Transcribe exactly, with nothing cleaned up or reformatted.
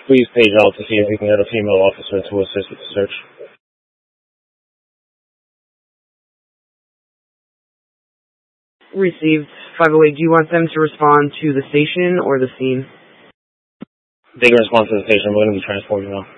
Please page out to see if you can get a female officer to assist with the search. Received. five oh eight, do you want them to respond to the station or the scene? They can respond to the station. We're going to be transporting them.